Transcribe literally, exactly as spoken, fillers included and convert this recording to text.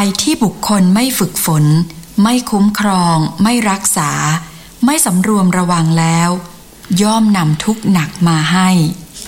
ยที่บุคคลไม่ฝึกฝนไม่คุ้มครองไม่รักษาไม่สำรวมระวังแล้วย่อมนำทุกข์หนักมาให้